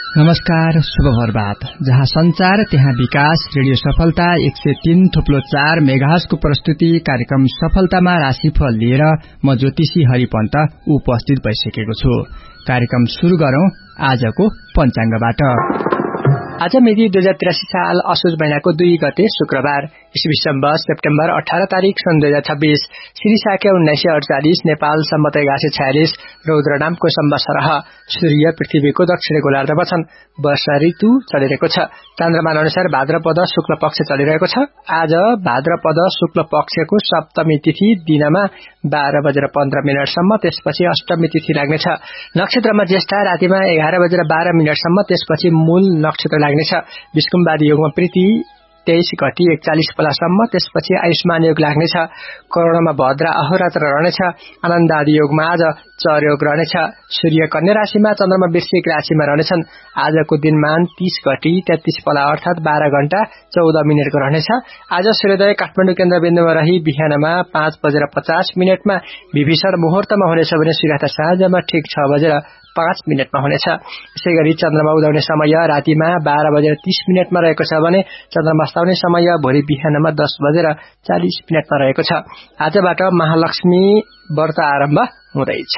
नमस्कार, शुभ प्रभात। जहाँ संचार त्यहाँ विकास। रेडियो सफलता 103.4 मेगाहर्जको प्रस्तुति कार्यक्रम सफलतामा राशिफल लिएर म ज्योतिषी हरिपन्त उपस्थित भइसकेको छु। कार्यक्रम शुरू गरौं आजको पञ्चाङ्गबाट। आज मिति 2083 साल असोज महिनाको 2 गते शुक्रबार, ईस्वी सम्वत सेप्टेम्बर 18 तारिक सन् 2026, श्री शाक्य 1948, नेपाल सम्मत 1146, रौद्र नामको सम्वत्सरः। सूर्य पृथ्वीको दक्षिण गोलार्धमा छन्। वर्षा ऋतु चलिरहेको छ। चन्द्रमा अनुसार भाद्रपद शुक्ल पक्ष चलिरहेको छ। आज भाद्रपद शुक्ल पक्षको सप्तमी तिथि दिनमा 12:15 सम्म, त्यसपछि अष्टमी तिथि लाग्नेछ। नक्षत्रमा ज्येष्ठा रातिमा 11:12 सम्म, त्यसपछि मूल नक्षत्र लाग्नेछ। विष्कुम्बादी योगमा प्रीति 23:41 त्यसपछि आयुष्मान योग लाग्नेछ। करोड़मा भद्रा अहोरात्र रहनेछ। आनन्द आदि योगमा आज चर योग रहनेछ। सूर्य कन्या राशिमा, चन्द्रमा वृश्चिक राशिमा रहनेछन्। आजको दिनमान 30:33 अर्थात 12 घण्टा 14 मिनटको रहनेछ। आज सूर्योदय काठमाडौँ केन्द्रबिन्दुमा रही बिहानमा 5:50 विभीषण मुहुर्तमा हुनेछ भने सूर्यास्त साँझमा ठिक 6:05 हुनेछ। यसै गरी चन्द्रमा उदाउने समय रातिमा 12:30 रहेको छ भने चन्द्रमा अस्ताउने समय भोलि बिहानमा 10:40 रहेको छ। आजबाट महालक्ष्मी व्रत आरम्भ हुँदैछ।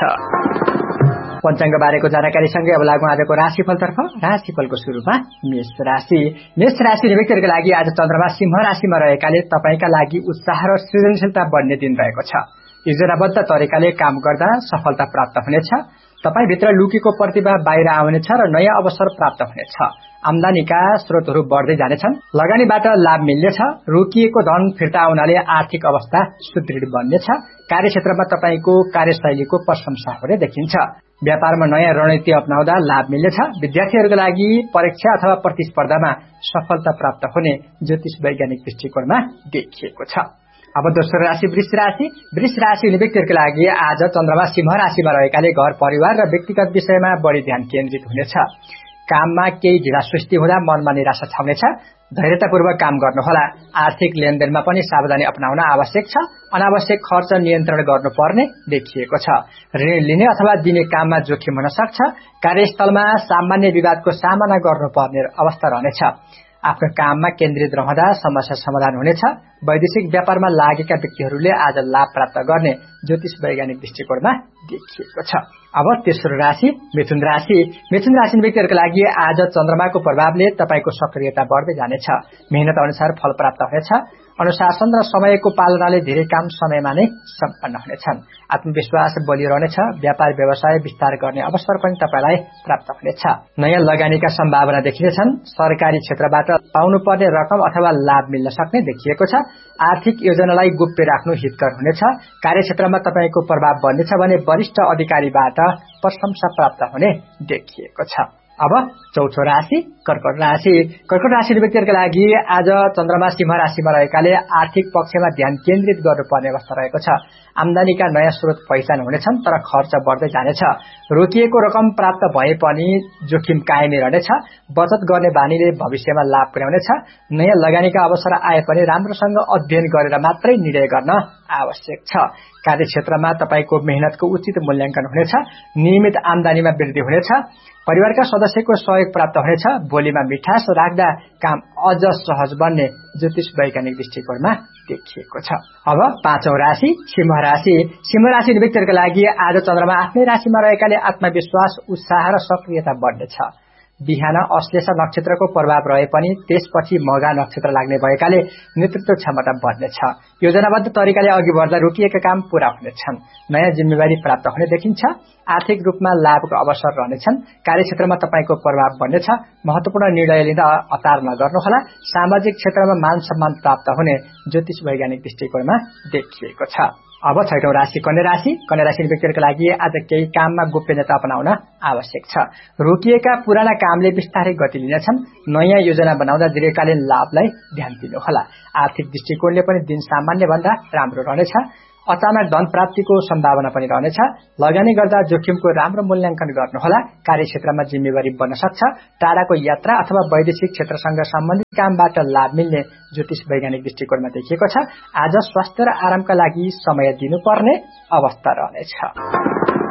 पञ्चाङ्ग बारेको जानकारीसँगै अब लागौं आजको राशिफलतर्फ। राशिफलको सुरुमा मेष राशि। मेष राशि व्यक्तिहरूको लागि आज चन्द्रमा सिंह राशिमा रहेकाले तपाईका लागि उत्साह र सृजनशीलता बढ्ने दिन रहेको छ। योजनाबद्ध तरिकाले काम गर्दा सफलता प्राप्त हुनेछ। तपाईभित्र लुकेको प्रतिभा बाहिर आउनेछ र नयाँ अवसर प्राप्त हुनेछ। आम्दानीका स्रोतहरू बढ्दै जानेछन्। लगानीबाट लाभ मिल्नेछ। रोकिएको धन फिर्ता आउनाले आर्थिक अवस्था सुदृढ बन्नेछ। कार्यक्षेत्रमा तपाईको कार्यशैलीको प्रशंसा हुने देखिन्छ। व्यापारमा नयाँ रणनीति अपनाउँदा लाभ मिल्नेछ। विद्यार्थीहरूको लागि परीक्षा अथवा प्रतिस्पर्धामा सफलता प्राप्त हुने ज्योतिष वैज्ञानिक दृष्टिकोणमा देखिएको छ। अब दोस्रो राशि वृष राशि। वृष राशि हुने व्यक्तिहरूको लागि आज चन्द्रमा सिंह राशिमा रहेकाले घर परिवार र व्यक्तिगत विषयमा बढी ध्यान केन्द्रित हुनेछ। काममा केही ढिलासुस्ती हुँदा मनमा निराशा छाउनेछ। धैर्यतापूर्वक काम गर्नुहोला। आर्थिक लेनदेनमा पनि सावधानी अपनाउन आवश्यक छ। अनावश्यक खर्च नियन्त्रण गर्नुपर्ने देखिएको छ। ऋण लिने अथवा दिने काममा जोखिम हुन सक्छ। कार्यस्थलमा सामान्य विवादको सामना गर्नुपर्ने अवस्था रहनेछ। आफ्नो काममा केन्द्रित रहँदा समस्या समाधान हुनेछ। वैदेशिक व्यापारमा लागेका व्यक्तिहरूले आज लाभ प्राप्त गर्ने ज्योतिष वैज्ञानिक दृष्टिकोणमा देखिएको छ। अब तेस्रो राशि मिथुन राशि। मिथुन राशि व्यक्तिहरूको लागि आज चन्द्रमाको प्रभावले तपाईको सक्रियता बढ्दै जानेछ। मेहनत अनुसार फल प्राप्त हुनेछ। अनुशासन र समयको पालनाले धेरै काम समयमा नै सम्पन्न हुनेछन्। आत्मविश्वास बलियो रहनेछ। व्यापार व्यवसाय विस्तार गर्ने अवसर पनि तपाईलाई प्राप्त हुनेछ। नयाँ लगानीका सम्भावना देखिनेछन्। सरकारी क्षेत्रबाट पाउनुपर्ने रकम अथवा लाभ मिल्न सक्ने देखिएको छ। आर्थिक योजनालाई गोप्य राख्नु हितकर हुनेछ। कार्यक्षेत्रमा तपाईको प्रभाव बढ्नेछ भने वरिष्ठ अधिकारीबाट प्रशंसा प्राप्त हुने देखिएको छ। अब चौथो राशि कर्कट राशि। कर्कट राशि व्यक्तिहरूको लागि आज चन्द्रमा सिंह राशिमा रहेकाले आर्थिक पक्षमा ध्यान केन्द्रित गर्नुपर्ने अवस्था रहेको छ। आम्दानीका नयाँ स्रोत पहिचान हुनेछन् तर खर्च बढ्दै जानेछ। रोकिएको रकम प्राप्त भए पनि जोखिम कायमै रहनेछ। बचत गर्ने बानीले भविष्यमा लाभ पुर्याउनेछ। नयाँ लगानीका अवसर आए पनि राम्रोसँग अध्ययन गरेर मात्रै निर्णय गर्न आवश्यक छ। कार्यक्षेत्रमा तपाईको मेहनतको उचित मूल्याङ्कन हुनेछ। नियमित आम्दानीमा वृद्धि हुनेछ। परिवारका सदस्यको सहयोग प्राप्त हुनेछ। बोलीमा मिठास राख्दा काम अझ सहज बन्ने ज्योतिष वैज्ञानिक दृष्टिकोणमा देखिएको छ। अब पाँचौं राशि सिंह राशि। सिंह राशि व्यक्तिहरूको लागि आज चन्द्रमा आफ्नै राशिमा रहेकाले आत्मविश्वास, उत्साह र सक्रियता बढ्नेछ। बिहान अश्लेषा नक्षत्रको प्रभाव रहे पनि त्यसपछि मघा नक्षत्र लाग्ने भएकाले नेतृत्व क्षमता बढ्नेछ। योजनाबद्ध तरिकाले अघि बढ्दा रोकिएका काम पूरा हुनेछन्। नयाँ जिम्मेवारी प्राप्त हुने देखिन्छ। आर्थिक रूपमा लाभको अवसर रहनेछन्। कार्यक्षेत्रमा तपाईको प्रभाव बढ्नेछ। महत्वपूर्ण निर्णय लिँदा हतार नगर्नुहोला। सामाजिक क्षेत्रमा मान सम्मान प्राप्त हुने ज्योतिष वैज्ञानिक दृष्टिकोणमा देखिएको छ। अब छैटौं राशि कन्या राशि। कन्या राशि व्यक्तिहरूको लागि आज केही काममा गोप्यता अपनाउन आवश्यक छ। रोकिएका पुराना कामले विस्तारै गति लिनेछन्। नयाँ योजना बनाउँदा दीर्घकालीन लाभलाई ध्यान दिनुहोला। आर्थिक दृष्टिकोणले पनि दिन सामान्य भन्दा राम्रो रहनेछ। अचानक धन प्राप्तिको सम्भावना पनि रहनेछ। लगानी गर्दा जोखिमको राम्रो मूल्याङ्कन गर्नुहोला। कार्यक्षेत्रमा जिम्मेवारी बन्न सक्छ। टाढाको यात्रा अथवा वैदेशिक क्षेत्रसँग सम्बन्धित कामबाट लाभ मिल्ने ज्योतिष वैज्ञानिक दृष्टिकोणमा देखिएको छ। आज स्वास्थ्य र आरामका लागि समय दिनुपर्ने अवस्था रहनेछ।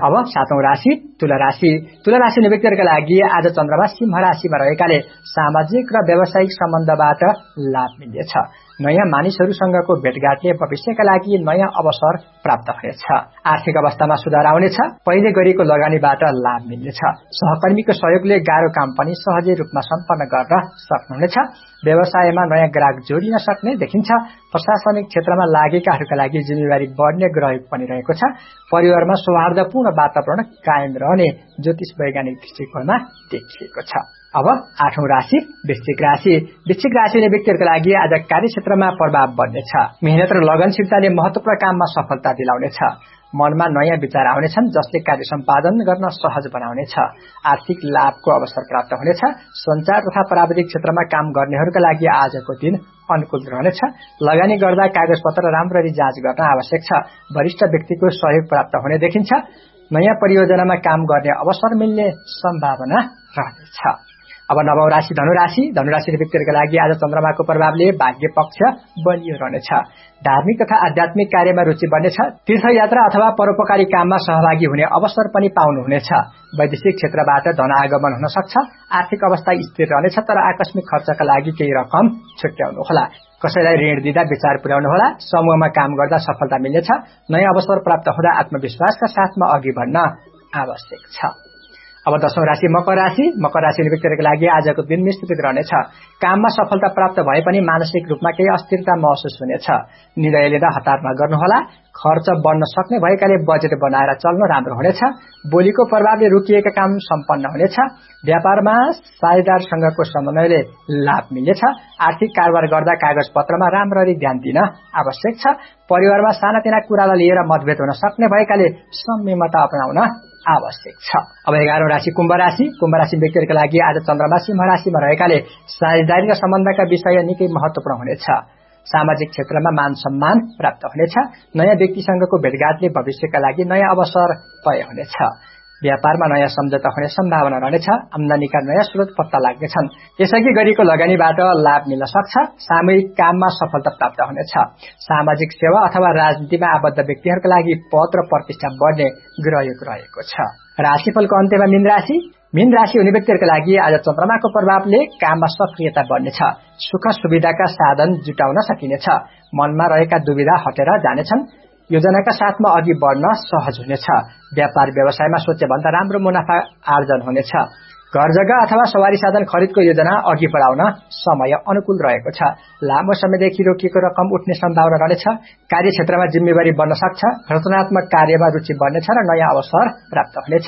अब 7औं राशि तुला राशि। तुला राशि व्यक्तिहरूका लागि आज चन्द्रमा सिंह राशिमा रहेकाले सामाजिक र व्यावसायिक सम्बन्धबाट लाभ मिल्नेछ। नयाँ मानिसहरूसँगको भेटघाटले भविष्यका लागि नयाँ अवसर प्राप्त हुनेछ। आर्थिक अवस्थामा सुधार आउनेछ। पहिले गरेको लगानीबाट लाभ मिल्नेछ। सहकर्मीको सहयोगले गाह्रो काम पनि सहजै रूपमा सम्पन्न गर्न सक्नुहुनेछ। व्यवसायमा नयाँ ग्राहक जोडिन सक्ने देखिन्छ। प्रशासनिक क्षेत्रमा लागेकाहरूका लागि जिम्मेवारी बढ्ने ग्रह पनि रहेको छ। परिवारमा सौहार्दपूर्ण वातावरण कायम रहने ज्योतिष वैज्ञानिक दृष्टिकोणमा देखिएको छ। अब 8औं राशि वृश्चिक राशि। वृश्चिक राशि हुने व्यक्तिहरूका लागि आज कार्यक्षेत्रमा प्रभाव बढ्नेछ। मेहनत र लगनशीलताले महत्वपूर्ण काममा सफलता दिलाउनेछ। मनमा नयाँ विचार आउनेछन् जसले कार्य सम्पादन गर्न सहज बनाउनेछ। आर्थिक लाभको अवसर प्राप्त हुनेछ। सञ्चार तथा प्राविधिक क्षेत्रमा काम गर्नेहरूका लागि आजको दिन अनुकूल रहनेछ। लगानी गर्दा कागजपत्र राम्ररी जाँच गर्न आवश्यक छ। वरिष्ठ व्यक्तिको सहयोग प्राप्त हुने देखिन्छ। नयाँ परियोजनामा काम गर्ने अवसर मिल्ने सम्भावना रहनेछ। अब 9औं राशि धनुराशि। धनुराशि व्यक्तिहरूका लागि आज चन्द्रमाको प्रभावले भाग्य पक्ष बलियो रहनेछ। धार्मिक तथा आध्यात्मिक कार्यमा रुचि बढ्नेछ। तीर्थयात्रा अथवा परोपकारी काममा सहभागी हुने अवसर पनि पाउनुहुनेछ। वैदेशिक क्षेत्रबाट धन आगमन हुन सक्छ। आर्थिक अवस्था स्थिर रहनेछ तर आकस्मिक खर्चका लागि केही रकम छुट्याउनुहोला। कसैलाई ऋण दिँदा विचार पुर्याउनुहोला। समूहमा काम गर्दा सफलता मिल्नेछ। नयाँ अवसर प्राप्त हुँदा आत्मविश्वासका साथमा अघि बढ्न आवश्यक छ। अब 10औं राशि मकर राशि। मकर राशि व्यक्तिहरूका लागि आजको दिन मिश्रित रहनेछ। काममा सफलता प्राप्त भए पनि मानसिक रूपमा केही अस्थिरता महसुस हुनेछ। निर्णय लिँदा हतार नगर्नुहोला। खर्च बढ्न सक्ने भएकाले बजेट बनाएर चल्न राम्रो हुनेछ। बोलीको प्रभावले रोकिएका काम सम्पन्न हुनेछ। व्यापारमा साझेदारसँगको समन्वयले लाभ मिल्नेछ। आर्थिक कारोबार गर्दा कागजपत्रमा राम्ररी ध्यान दिन आवश्यक छ। परिवारमा सानातिना कुरालाई लिएर मतभेद हुन सक्ने भएकाले संयमता अपनाउन आवश्यक छ। अब 11औं राशि कुम्भ राशि। कुम्भ राशि व्यक्तिहरूका लागि आज चन्द्रमा सिंह राशिमा रहेकाले साझेदारी र सम्बन्धका विषय निकै महत्वपूर्ण हुनेछ। सामाजिक क्षेत्रमा मान सम्मान प्राप्त हुनेछ। नयाँ व्यक्तिसँगको भेटघाटले भविष्यका लागि नयाँ अवसर तय हुनेछ। व्यापारमा नयाँ सम्झौता हुने सम्भावना रहनेछ। आम्दानीका नयाँ स्रोत पत्ता लाग्नेछन्। यसअघि गरेको लगानीबाट लाभ मिल्न सक्छ। सामूहिक काममा सफलता प्राप्त हुनेछ। सामाजिक सेवा अथवा राजनीतिमा आबद्ध व्यक्तिहरूका लागि पद र प्रतिष्ठा बढ्ने ग्रहयोग रहेको छ। राशिफलको अन्त्यमा मीन राशि। मीन राशि हुने व्यक्तिहरूका लागि आज चन्द्रमाको प्रभावले काममा सक्रियता बढ्नेछ। सुख सुविधाका साधन जुटाउन सकिनेछ। मनमा रहेका दुविधा हटेर जानेछन्। योजनाका साथमा अघि बढ्न सहज हुनेछ। व्यापार व्यवसायमा सोचे भन्दा राम्रो मुनाफा आर्जन हुनेछ। घर जग्गा अथवा सवारी साधन खरिदको योजना अघि बढाउन समय अनुकूल रहेको छ। लामो समयदेखि रोकिएको रकम उठ्ने सम्भावना रहनेछ। कार्यक्षेत्रमा जिम्मेवारी बढ्न सक्छ। रचनात्मक कार्यमा रुचि बढ्नेछ र नयाँ अवसर प्राप्त हुनेछ।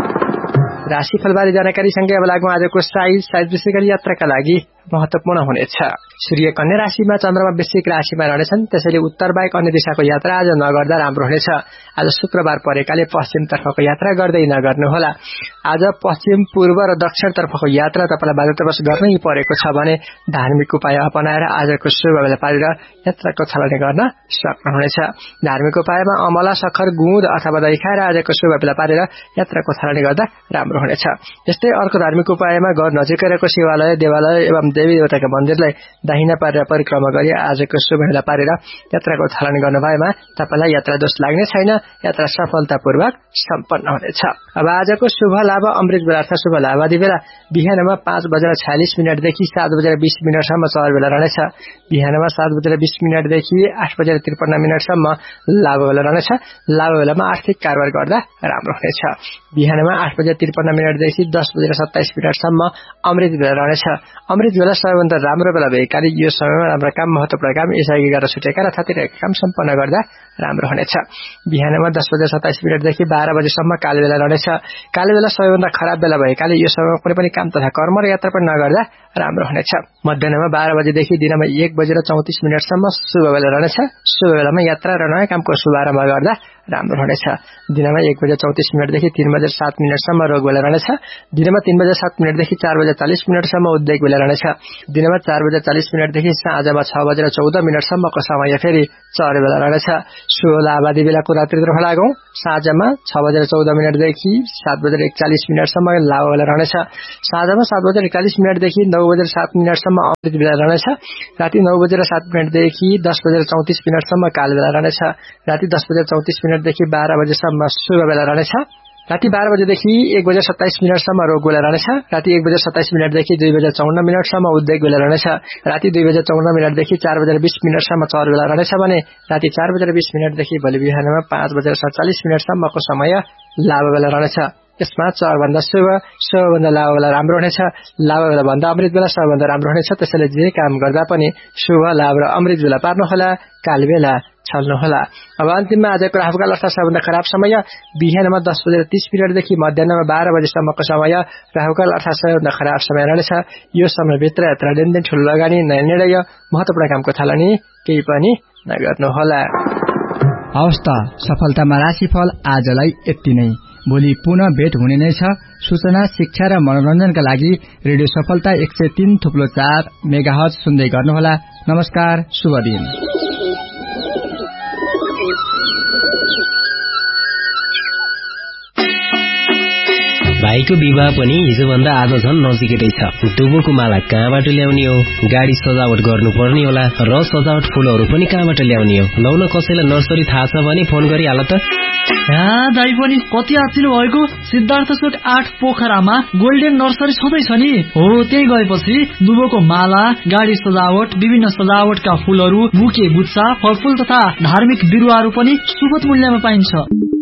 राशिफलबारे जानकारीसँगै अब लागौं आजको साइज विशेष गरी यात्राका लागि महत्वपूर्ण हुनेछ। सूर्य कन्या राशिमा चन्द्रमा वृश्चिक राशिमा रहनेछन्। त्यसैले उत्तर बाहेक अन्य दिशाको यात्रा आज नगर्दा राम्रो हुनेछ। आज शुक्रबार परेकाले पश्चिम तर्फको यात्रा गर्दै नगर्नुहोला। आज पश्चिम पूर्व र दक्षिण तर्फको यात्रा तपाईलाई बाध्यतावश गर्नै परेको छ भने धार्मिक उपाय अपनाएर आजको शुभ बेला पारेर यात्राको छलनी गर्न सक्नुहुनेछ। धार्मिक उपायमा अमला सखर गुँद अथवा दही खाएर आजको शुभ बेला पारेर यात्राको छलनी गर्दा राम्रो हुनेछ। यस्तै अर्को धार्मिक उपायमा घर नजिकै रहेको शिवालय देवालय एवं देवी देवताका मन्दिरलाई दाहिना पारेर परिक्रमा गरी आजको शुभ बेला पारेर यात्राको थालनी गर्नु भएमा तपाईलाई यात्रा दोष लाग्ने छैन। यात्रा सफलतापूर्वक सम्पन्न हुनेछ। अब आजको शुभ लाभ अमृत बेलार्थ शुभ लाभादि बेला बिहानमा 5:46 देखि 7:20 सम्म चर बेला रहनेछ। बिहानमा 7:20 देखि 8:53 सम्म लाभ बेला रहनेछ। लाभ बेलामा आर्थिक कारोबार गर्दा राम्रो हुनेछ। बिहानमा 8:53 देखि 10:27 सम्म अमृत बेला रहनेछ। अमृत बेला सबैभन्दा राम्रो बेला भएकाले यो समयमा राम्रो काम महत्वपूर्ण काम यसअघि गरेर छुटेका र थपिरहेका काम सम्पन्न गर्दा राम्रो हुनेछ। बिहानमा 10:27 देखि 12 कालो बेला रहनेछ। कालो बेला सबैभन्दा खराब बेला भएकाले यो समयमा कुनै पनि काम तथा कर्म र यात्रा पनि नगर्दा राम्रो हुनेछ। मध्याह्नमा 12 देखि दिनमा 1:34 सम्म शुभ बेला रहनेछ। शुभ बेलामा यात्रा र नयाँ कामको शुभारम्भ गर्दा राम्रो हुनेछ। दिनमा 1:34 देखि 3:07 सम्म रोग बेला रहनेछ। दिनमा 3:07 देखि 4:40 सम्म उद्योग बेला रहनेछ। दिनमा 4:40 देखि साँझमा 6:14 सम्मको समय फेरि चर बेला रहनेछ। शुभ लाभादि बेलाको रात्रितर्फ लागौं। साँझमा 6:14 देखि 7:41 सम्म लाभ बेला रहनेछ। साँझमा 7:41 देखि 9:07 सम्म अमृत बेला रहनेछ। राति 9:07 देखि 10:34 सम्म काल बेला रहनेछ। राति 10:34 मिनेटदेखि 12 बजेसम्म शुभ बेला रहनेछ। राति 12 बजेदेखि 1:27 सम्म रोग बेला रहनेछ। राति 1:27 मिनेटदेखि 2:54 सम्म उद्योग बेला रहनेछ। राति 2:54 देखि 4:20 सम्म चौर बेला रहनेछ भने राति 4:20 देखि भोलि बिहानमा 5:47 सम्मको समय लाभ बेला रहनेछ। यसमा चौरभन्दा शुभ, शुभभन्दा लाभ बेला राम्रो हुनेछ। लाभ बेला भन्दा अमृत बेला सबभन्दा राम्रो हुनेछ। त्यसैले जे काम गर्दा पनि शुभ, लाभ र अमृत बेला पार्नुहोला, काल बेला छल्नुहोला। अब अन्तिममा आजको राहुकाल अर्थात् सबभन्दा खराब समय बिहानमा 10:30 देखि मध्याहमा 12 बजेसम्मको समय राहुकाल अर्थात् सबभन्दा खराब समय रहनेछ। यो समयभित्र यात्रा, लेनदेन, ठूलो लगानी, नयाँ निर्णय, महत्वपूर्ण कामको थालनी केही पनि नगर्नुहोला। अवस्था सफलतामा राशिफल आजलाई यति नै। भोलि पुनः भेट हुने नै छ। सूचना, शिक्षा र मनोरञ्जनका लागि रेडियो सफलता 103.4 मेगाहर्ज सुन्दै गर्नुहोला। नमस्कार, शुभ दिन। भाइको विवाह पनि हिजोभन्दा आज झन् नजिकै छ। दुबोको माला कहाँबाट ल्याउने हो? गाडी सजावट गर्नुपर्ने होला र सजावट फूलहरू पनि कहाँबाट ल्याउने हो? लौन कसैलाई नर्सरी थाहा छ भने फोन गरिहाल त। दाइ पनि कति आचिलो भएको। सिद्धार्थ चोक 8 पोखरामा गोल्डेन नर्सरी छँदैछ नि। हो, त्यही गएपछि दुबोको माला, गाडी सजावट, विभिन्न सजावटका फूलहरू, बुके, गुच्छा, फलफूल तथा धार्मिक बिरुवाहरू पनि सुपथ मूल्यमा पाइन्छ।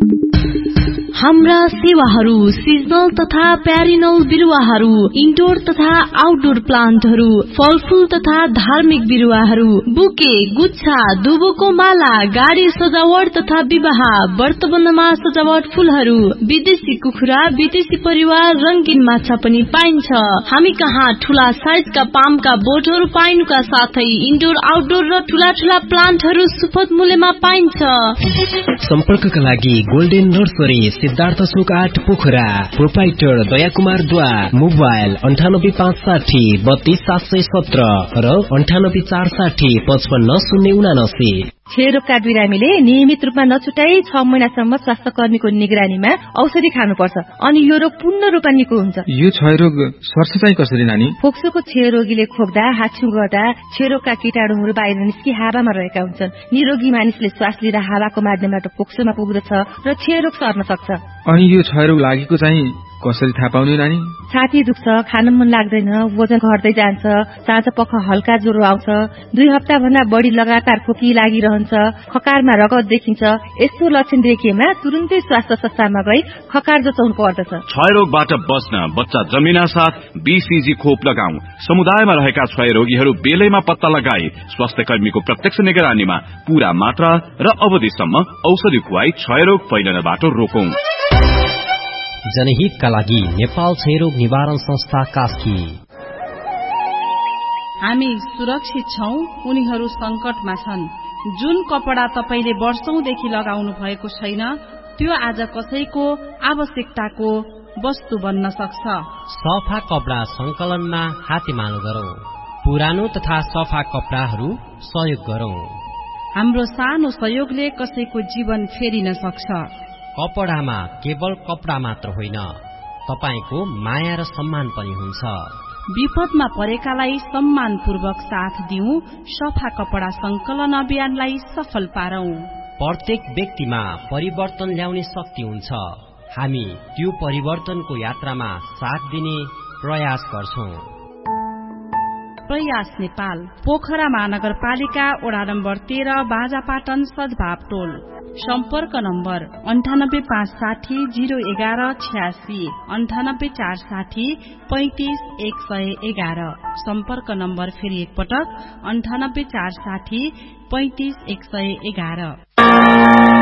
हाम्रा सेवाहरू सिजनल तथा प्यारिनल बिरुवाहरू, इन्डोर तथा आउटडोर प्लान्टहरू, फलफूल तथा धार्मिक बिरुवाहरू, बुके, गुच्छा, दुबोको माला, गाडी सजावट तथा विवाह, व्रतबन्धमा सजावट फूलहरू, विदेशी कुखुरा, विदेशी परिवार, रंगीन माछा पनि पाइन्छ। हामी कहाँ ठूला साइजका पामका बोटहरू पाइनुका साथै इन्डोर, आउटडोर र ठूला ठूला प्लान्टहरू सुपथ मूल्यमा पाइन्छ। सम्पर्कका लागि गोल्डेन नर्सरी, सिद्धार्थ चोक 8 पोखरा, प्रोप्राइटर दया कुमार द्वा, मोबाइल 9856 32717 र 9846 550079। क्षयरोगका बिरामीले नियमित रूपमा नछुटाई 6 महिनासम्म स्वास्थ्य कर्मीको निगरानीमा औषधि खानुपर्छ अनि यो रोग पूर्ण रूपमा निको हुन्छ। यो क्षयरोग सर्छ चाहिँ कसरी नानी? फोक्सोको क्षयरोगीले खोक्दा, हाच्छू गर्दा क्षयरोगका कीटाणुहरू बाहिर निस्कि हावामा रहेका हुन्छन्। निरोगी मानिसले श्वास लिँदा हावाको माध्यमबाट फोक्सोमा पुग्दछ र क्षयरोग सर्न सक्छ। अनि यो क्षयरोग लागेको चाहिँ कसरी थाहा पाउने नानी? छाती दुख्छ, खान मन लाग्दैन, वजन घट्दै जान्छ, साँझ पख हल्का ज्वरो आउँछ, 2 हप्ता भन्दा बढी लगातार खोकी लागिरहन्छ, खकारमा रगत देखिन्छ। यस्तो लक्षण देखिएमा तुरुन्तै स्वास्थ्य संस्थामा गई खकार जचाउनु पर्दछ। क्षयरोगबाट बच्न बच्चा जन्मिना साथ बीसीजी खोप लगाऊ। समुदायमा रहेका क्षयरोगीहरू बेलैमा पत्ता लगाई स्वास्थ्य कर्मीको प्रत्यक्ष निगरानीमा पूरा मात्रा र अवधिसम्म औषधि खुवाई क्षयरोग फैलनबाट रोकौं। जनहितका लागि नेपाल क्षयरोग निवारण संस्था कास्की। हामी सुरक्षित छौं, उनीहरू संकटमा छन्। जुन कपडा तपाईले वर्षौंदेखि लगाउनु भएको छैन त्यो आज कसैको आवश्यकताको वस्तु बन्न सक्छ। सफा कपडा संकलनमा हातेमालो गरौं। पुरानो तथा सफा कपडाहरू सहयोग गरौं। हाम्रो सानो सहयोगले कसैको जीवन फेरिन सक्छ। कपडामा केवल कपडा मात्र होइन, तपाईको माया र सम्मान पनि हुन्छ। विपदमा परेकालाई सम्मानपूर्वक साथ दिउँ। सफा कपडा संकलन अभियानलाई सफल पारौं। प्रत्येक व्यक्तिमा परिवर्तन ल्याउने शक्ति हुन्छ। हामी त्यो परिवर्तनको यात्रामा साथ दिने प्रयास गर्छौं। प्रयास नेपाल, पोखरा महानगरपालिका, वडा नम्बर 13, बाजापाटन, सद्भाव टोल। सम्पर्क नम्बर 98560 011 86, 98460 35111। सम्पर्क नम्बर फेरि एकपटक 98460 35111।